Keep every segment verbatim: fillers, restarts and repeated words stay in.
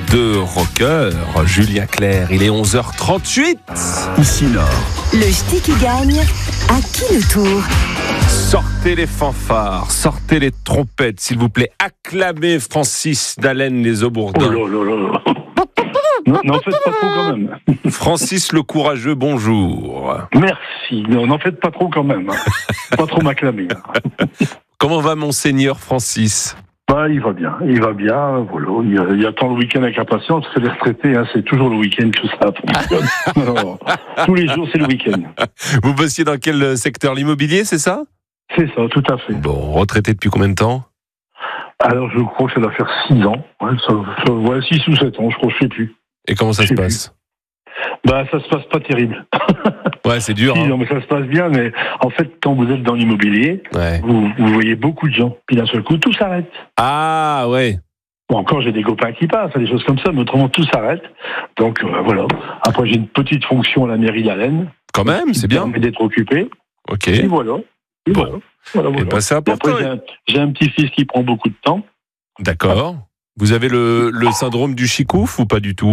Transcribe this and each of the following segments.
deux rockers, Julien Clerc. Il est onze heures trente-huit. Ici Nord. Le ch'ti qui gagne, à qui le tour? Sortez les fanfares, sortez les trompettes, s'il vous plaît. Acclamez Francis d'Allen les Aubourdins. Oh là là là. Non, n'en faites pas trop quand même. Francis le courageux, bonjour. Merci. Non, n'en faites pas trop quand même. Pas trop m'acclamer. Comment va Monseigneur Francis? Bah, il va bien, il va bien, voilà. Il, il attend le week-end avec impatience, c'est les retraités, hein, c'est toujours le week-end que ça fonctionne. Non, tous les jours, c'est le week-end. Vous bossiez dans quel secteur? L'immobilier, c'est ça? C'est ça, tout à fait. Bon, retraité depuis combien de temps? Alors, je crois que ça doit faire six ans. Ouais, ça, ça, ouais, six ou sept ans, je crois, je sais plus. Et comment ça se passe? Bah, ça se passe pas terrible. Ouais, c'est dur. Si, hein. non, mais ça se passe bien, mais en fait, quand vous êtes dans l'immobilier, Ouais. vous, vous voyez beaucoup de gens, puis d'un seul coup, tout s'arrête. Ah, ouais. Bon, encore, j'ai des copains qui passent, des choses comme ça, mais autrement, tout s'arrête. Donc, euh, voilà. Après, j'ai une petite fonction à la mairie d'Allen. Quand même, c'est bien. Qui permet d'être occupé. Ok. Et voilà. Et Bon. voilà. Voilà, Et voilà. ben, c'est Et important. après, j'ai un, j'ai un petit-fils qui prend beaucoup de temps. D'accord. Vous avez le, le syndrome du chicouf ou pas du tout?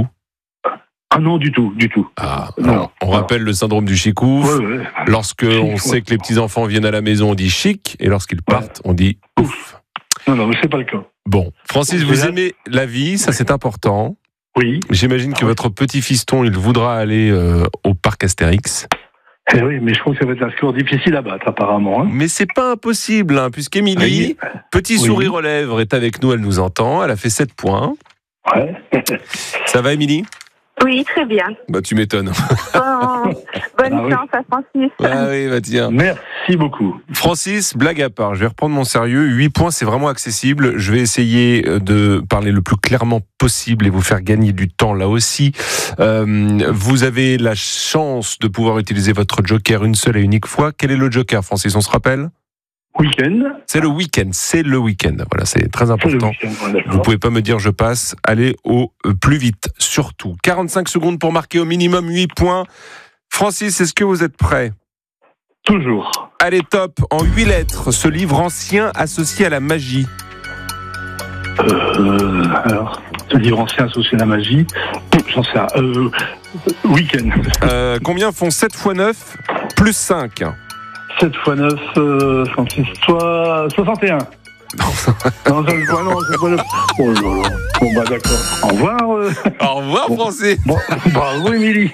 Ah non, du tout, du tout. Ah, Non. alors, on rappelle le syndrome du chicouf. Ouais, ouais. Lorsque on sait que les petits-enfants viennent à la maison, on dit chic, et lorsqu'ils partent, on dit ouf. Non, non, mais c'est pas le cas. Bon, Francis, vous Déjà- aimez la vie, ça c'est important. Oui. J'imagine que Ah oui. votre petit fiston, il voudra aller euh, au parc Astérix. Eh oui, mais je crois que ça va être un score difficile à battre, apparemment. Hein. Mais c'est pas impossible, hein, puisqu'Émilie, Oui. petit Oui. sourire aux lèvres, est avec nous, elle nous entend, elle a fait sept points. Ouais. Ça va, Émilie? Oui, très bien. Bah, tu m'étonnes. Bon, bonne Ah oui. chance à Francis. Ah oui, bah tiens. Merci beaucoup. Francis, blague à part, je vais reprendre mon sérieux. huit points, c'est vraiment accessible. Je vais essayer de parler le plus clairement possible et vous faire gagner du temps là aussi. Euh, vous avez la chance de pouvoir utiliser votre joker une seule et unique fois. Quel est le joker, Francis? On se rappelle? Week-end. C'est le week-end. C'est le week-end. Voilà, c'est très C'est le important. week-end, ouais, d'accord. Vous pouvez pas me dire je passe. Allez au euh, plus vite, surtout. quarante-cinq secondes pour marquer au minimum huit points. Francis, est-ce que vous êtes prêt? Toujours. Allez, top. En huit lettres, ce livre ancien associé à la magie. Euh, alors, ce livre ancien associé à la magie. J'en sais rien. Euh, week-end. Euh, combien font sept fois neuf plus cinq? sept fois neuf, euh, soixante-six, soit soixante et un. Non, ça le voit, non, c'est pas le. Oh là là. Bon, bah, d'accord. Au revoir. euh. Au revoir, Bon. Francis. Bon, bravo, Émilie.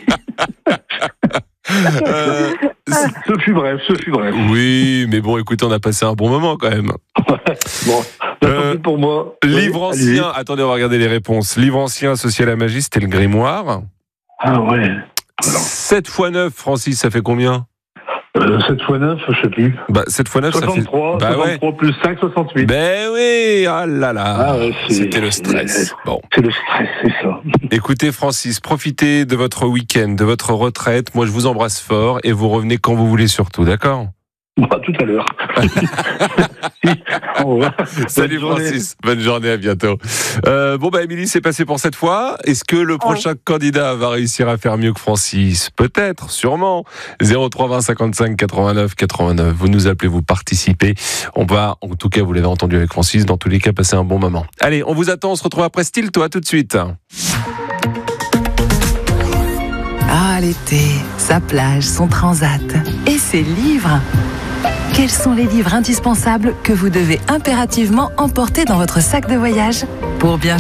Euh, Ce fut bref, ce fut bref. oui, mais bon, écoutez, on a passé un bon moment quand même. Bon, ça Euh, suffit pour moi. Livre Oui, allez-y. ancien, attendez, on va regarder les réponses. Livre ancien associé à la magie, c'était le grimoire. Ah ouais. sept fois neuf, Francis, ça fait combien? Euh, sept fois neuf, je sais plus. Bah, sept fois neuf, soixante-trois, ça fait. Bah ouais. soixante-trois plus cinq, soixante-huit. Ben oui, ah là là. Ah ouais, c'est- C'était le stress. Bon, C'est le stress, c'est ça. écoutez Francis, profitez de votre week-end, de votre retraite. Moi, je vous embrasse fort et vous revenez quand vous voulez surtout, d'accord? À tout à l'heure. Au revoir. Salut Bonne journée. Francis, bonne journée, à bientôt. Euh, bon bah Émilie, c'est passé pour cette fois. Est-ce que le prochain candidat va réussir à faire mieux que Francis? Peut-être, sûrement. zéro trois vingt cinquante-cinq quatre-vingt-neuf quatre-vingt-neuf. Vous nous appelez, vous participez. On va, en tout cas, vous l'avez entendu avec Francis, dans tous les cas, passer un bon moment. Allez, on vous attend, on se retrouve après Stilto, à tout de suite. Ah, l'été, sa plage, son transat et ses livres. Quels sont les livres indispensables que vous devez impérativement emporter dans votre sac de voyage pour bien